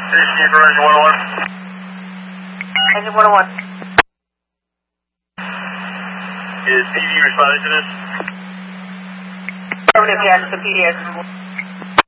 Steve for Engine 101. Engine 101. Is PD responding to this? Affirmative, yes, the PD is.